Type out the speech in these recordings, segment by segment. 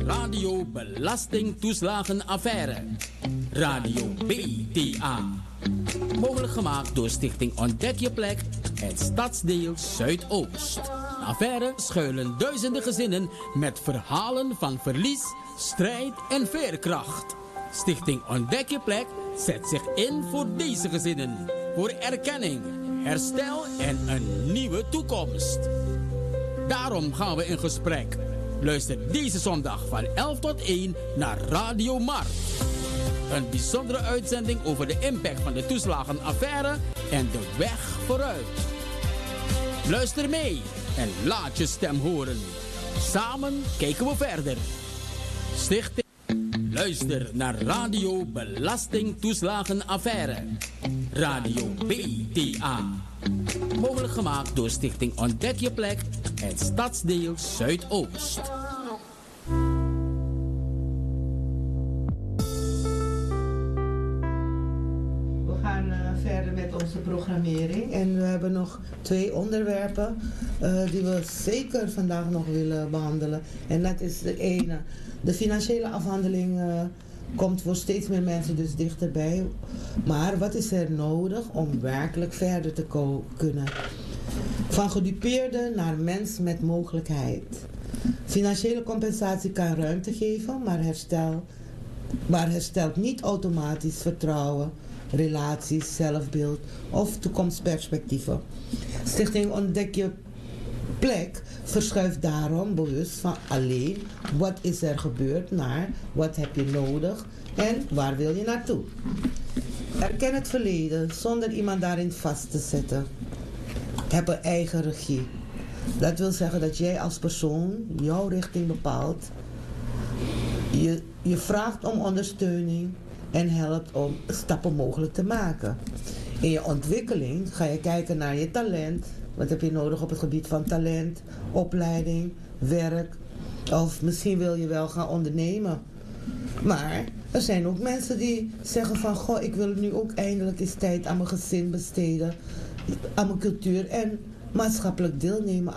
Radio Belastingtoeslagenaffaire. Radio BTA. Mogelijk gemaakt door Stichting Ontdek Je Plek en Stadsdeel Zuidoost. De affaire schuilen duizenden gezinnen met verhalen van verlies, strijd en veerkracht. Stichting Ontdek Je Plek zet zich in voor deze gezinnen. Voor erkenning, herstel en een nieuwe toekomst. Daarom gaan we in gesprek. Luister deze zondag van 11 tot 1 naar Radio Markt. Een bijzondere uitzending over de impact van de toeslagenaffaire en de weg vooruit. Luister mee en laat je stem horen. Samen kijken we verder. Stichting. Luister naar Radio Belastingtoeslagenaffaire. Radio BTA. Mogelijk gemaakt door Stichting Ontdek Je Plek en Stadsdeel Zuidoost. We gaan verder met onze programmering en we hebben nog 2 onderwerpen die we zeker vandaag nog willen behandelen. En dat is de ene, de financiële afhandeling komt voor steeds meer mensen dus dichterbij. Maar wat is er nodig om werkelijk verder te kunnen? Van gedupeerde naar mens met mogelijkheid. Financiële compensatie kan ruimte geven, maar herstelt niet automatisch vertrouwen, relaties, zelfbeeld of toekomstperspectieven. Stichting Ontdek Je Plek verschuift daarom bewust van alleen wat is er gebeurd naar wat heb je nodig en waar wil je naartoe. Erken het verleden zonder iemand daarin vast te zetten. Heb een eigen regie. Dat wil zeggen dat jij als persoon jouw richting bepaalt. Je vraagt om ondersteuning en helpt om stappen mogelijk te maken. In je ontwikkeling ga je kijken naar je talent. Wat heb je nodig op het gebied van talent, opleiding, werk? Of misschien wil je wel gaan ondernemen. Maar er zijn ook mensen die zeggen van... Goh, ik wil nu ook eindelijk eens tijd aan mijn gezin besteden. Aan mijn cultuur en maatschappelijk deelnemen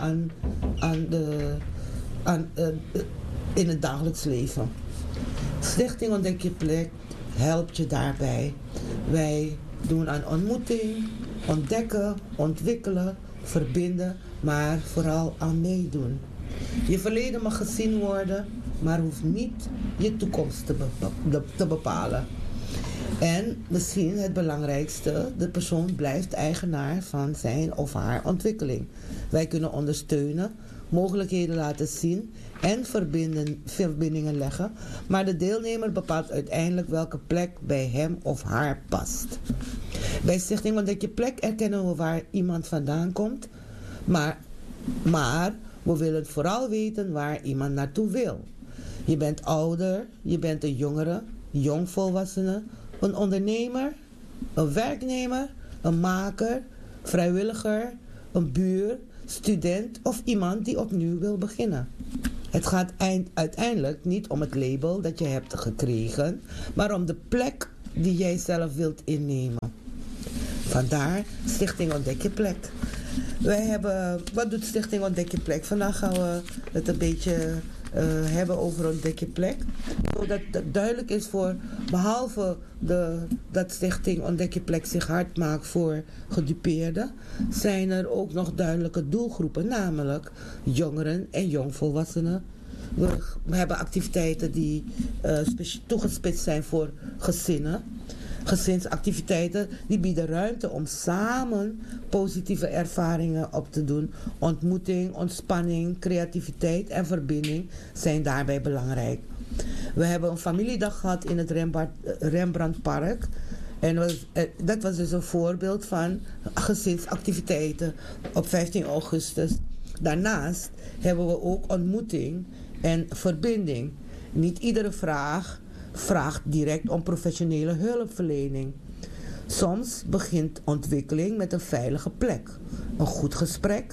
in het dagelijks leven. Stichting Ontdek Je Plek helpt je daarbij. Wij doen aan ontmoeting, ontdekken, ontwikkelen, verbinden, maar vooral aan meedoen. Je verleden mag gezien worden, maar hoeft niet je toekomst te bepalen. En misschien het belangrijkste, de persoon blijft eigenaar van zijn of haar ontwikkeling. Wij kunnen ondersteunen, mogelijkheden laten zien en verbindingen leggen, maar de deelnemer bepaalt uiteindelijk welke plek bij hem of haar past. Bij Stichting Ontdek Je Plek erkennen we waar iemand vandaan komt, maar we willen vooral weten waar iemand naartoe wil. Je bent ouder, je bent een jongere, jongvolwassene, een ondernemer, een werknemer, een maker, vrijwilliger, een buur, student of iemand die opnieuw wil beginnen. Het gaat uiteindelijk niet om het label dat je hebt gekregen, maar om de plek die jij zelf wilt innemen. Vandaar Stichting Ontdek Je Plek. Wat doet Stichting Ontdek Je Plek? Vandaag gaan we het een beetje hebben over Ontdek Je Plek. Zodat het duidelijk is behalve dat Stichting Ontdek Je Plek zich hard maakt voor gedupeerden, zijn er ook nog duidelijke doelgroepen, namelijk jongeren en jongvolwassenen. We hebben activiteiten die toegespitst zijn voor gezinnen. Gezinsactiviteiten die bieden ruimte om samen positieve ervaringen op te doen. Ontmoeting, ontspanning, creativiteit en verbinding zijn daarbij belangrijk. We hebben een familiedag gehad in het Rembrandtpark. En dat was dus een voorbeeld van gezinsactiviteiten op 15 augustus. Daarnaast hebben we ook ontmoeting en verbinding. Niet iedere vraagt direct om professionele hulpverlening. Soms begint ontwikkeling met een veilige plek, een goed gesprek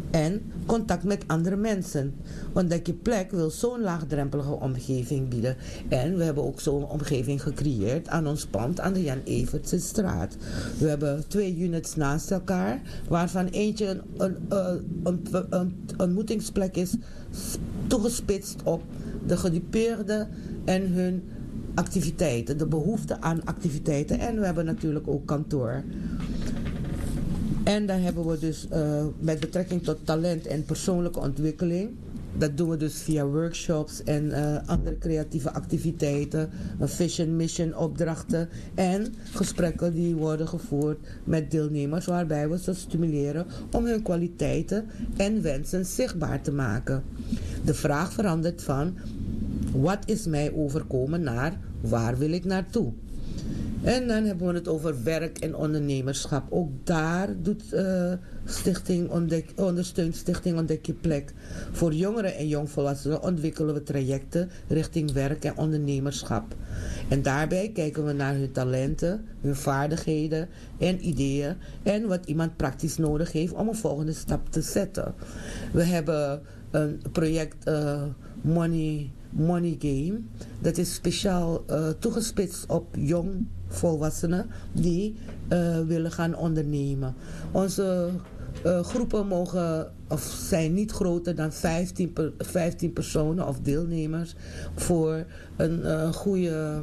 en contact met andere mensen. Ontdek je plek wil zo'n laagdrempelige omgeving bieden. En we hebben ook zo'n omgeving gecreëerd aan ons pand aan de Jan Evertsenstraat. We hebben 2 units naast elkaar, waarvan eentje een ontmoetingsplek is toegespitst op de gedupeerden en hun activiteiten, de behoefte aan activiteiten. En we hebben natuurlijk ook kantoor. En dan hebben we dus met betrekking tot talent en persoonlijke ontwikkeling. Dat doen we dus via workshops en andere creatieve activiteiten, vision, mission opdrachten en gesprekken die worden gevoerd met deelnemers, waarbij we ze stimuleren om hun kwaliteiten en wensen zichtbaar te maken. De vraag verandert van wat is mij overkomen naar waar wil ik naartoe? En dan hebben we het over werk en ondernemerschap. Ook daar doet ondersteunt Stichting Ontdek Je Plek. Voor jongeren en jongvolwassenen ontwikkelen we trajecten richting werk en ondernemerschap. En daarbij kijken we naar hun talenten, hun vaardigheden en ideeën en wat iemand praktisch nodig heeft om een volgende stap te zetten. We hebben een project Money Game. Dat is speciaal toegespitst op jong volwassenen die willen gaan ondernemen. Onze groepen zijn niet groter dan 15 personen of deelnemers voor een goede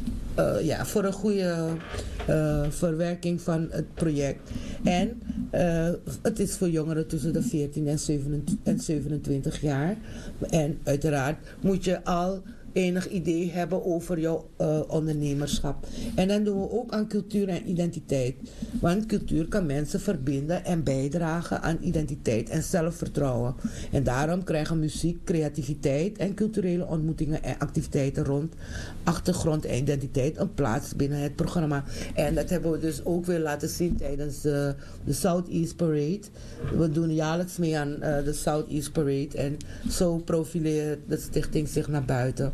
verwerking van het project. En het is voor jongeren tussen de 14 en 27 jaar. En uiteraard moet je al enig idee hebben over jouw ondernemerschap. En dan doen we ook aan cultuur en identiteit. Want cultuur kan mensen verbinden en bijdragen aan identiteit en zelfvertrouwen. En daarom krijgen muziek, creativiteit en culturele ontmoetingen en activiteiten rond achtergrond en identiteit een plaats binnen het programma. En dat hebben we dus ook weer laten zien tijdens de Southeast Parade. We doen jaarlijks mee aan de Southeast Parade en zo profileert de stichting zich naar buiten.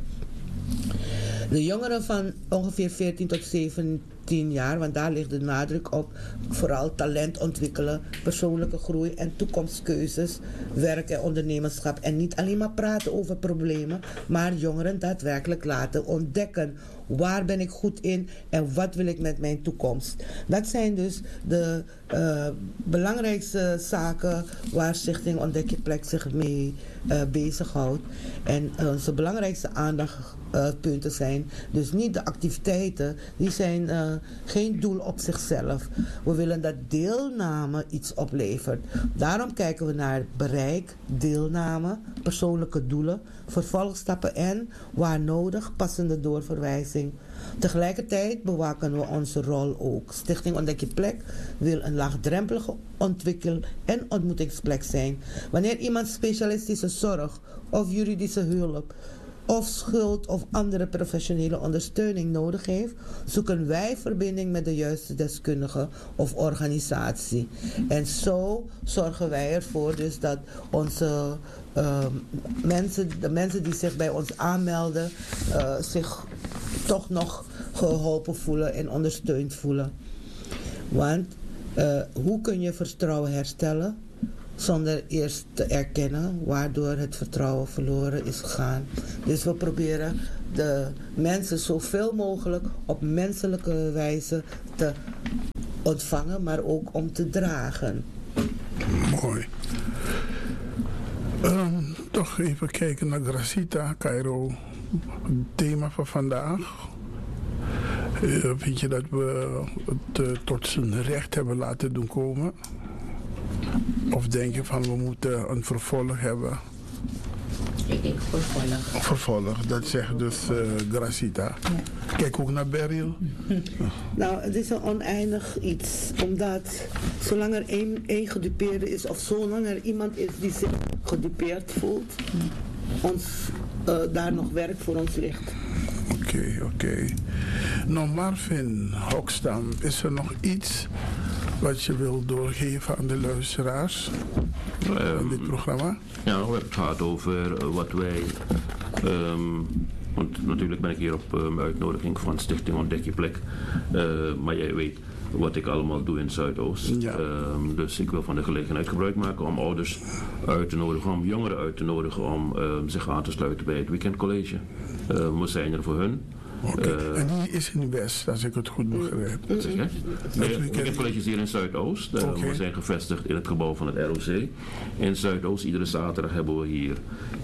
De jongeren van ongeveer 14 tot 17 jaar, want daar ligt de nadruk op, vooral talent ontwikkelen, persoonlijke groei en toekomstkeuzes, werk en ondernemerschap. En niet alleen maar praten over problemen, maar jongeren daadwerkelijk laten ontdekken. Waar ben ik goed in en wat wil ik met mijn toekomst? Dat zijn dus de belangrijkste zaken waar Stichting Ontdek Je Plek zich mee bezighoudt. En onze belangrijkste aandachtspunten zijn dus niet de activiteiten, die zijn geen doel op zichzelf. We willen dat deelname iets oplevert. Daarom kijken we naar bereik, deelname, persoonlijke doelen, vervolgstappen en, waar nodig, passende doorverwijzing. Tegelijkertijd bewaken we onze rol ook. Stichting Ontdek Je Plek wil een laagdrempelige ontwikkel- en ontmoetingsplek zijn. Wanneer iemand specialistische zorg of juridische hulp of schuld of andere professionele ondersteuning nodig heeft, zoeken wij verbinding met de juiste deskundige of organisatie. En zo zorgen wij ervoor dus dat onze de mensen die zich bij ons aanmelden, zich toch nog geholpen voelen en ondersteund voelen. Want hoe kun je vertrouwen herstellen zonder eerst te erkennen waardoor het vertrouwen verloren is gegaan? Dus we proberen de mensen zoveel mogelijk op menselijke wijze te ontvangen, maar ook om te dragen. Mooi. Toch even kijken naar Gracita, Cairo. Het thema van vandaag. Vind je dat we het tot zijn recht hebben laten doen komen? Of denk je van we moeten een vervolg hebben? Ik denk vervolg. Vervolg, dat zegt dus Gracita. Ja. Kijk ook naar Beryl. Nou, het is een oneindig iets. Omdat zolang er één gedupeerde is, of zolang er iemand is die zich gedupeerd voelt, daar nog werk voor ons ligt. Oké. Nou, Marvin Hokstam, is er nog iets wat je wil doorgeven aan de luisteraars van dit programma? Ja, we hebben het gehad over wat wij... want natuurlijk ben ik hier op uitnodiging van Stichting Ontdek Je Plek. Maar jij weet wat ik allemaal doe in Zuidoost. Ja. Dus ik wil van de gelegenheid gebruik maken om ouders uit te nodigen, om jongeren uit te nodigen om zich aan te sluiten bij het weekendcollege. We zijn er voor hun. En die is in West, als ik het goed begrijp. Wat zeg je? Nee, het weekendcollege is hier in Zuidoost. We zijn gevestigd in het gebouw van het ROC. In Zuidoost, iedere zaterdag hebben we hier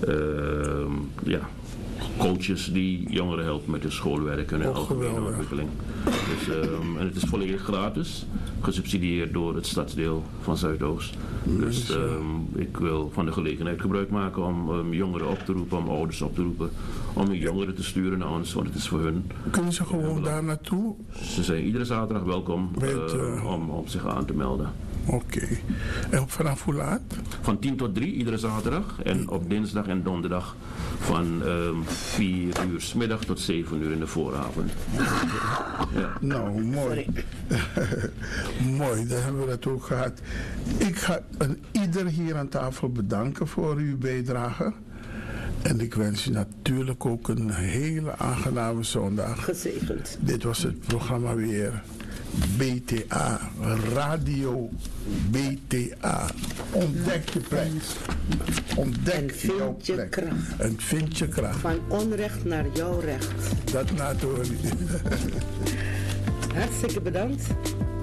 coaches die jongeren helpen met hun schoolwerk en hun algemene ontwikkeling. Dus, en het is volledig gratis, gesubsidieerd door het stadsdeel van Zuidoost. Dus ik wil van de gelegenheid gebruik maken om jongeren op te roepen, om ouders op te roepen, om hun jongeren te sturen naar ons, want het is voor hun. Kunnen ze gewoon daar naartoe? Ze zijn iedere zaterdag welkom om zich aan te melden. Oké. En vanaf hoe laat? Van 10 tot 3 iedere zaterdag en op dinsdag en donderdag van 4 uur 's middag tot 7 uur in de vooravond. Ja. Nou, mooi. Mooi, dan hebben we dat ook gehad. Ik ga ieder hier aan tafel bedanken voor uw bijdrage. En ik wens u natuurlijk ook een hele aangename zondag. Gezegend. Dit was het programma weer. BTA, Radio BTA. Ontdek je plek. Ontdek jouw plek. Kracht. En vind je kracht. Van onrecht naar jouw recht. Dat na te horen. Hartstikke bedankt.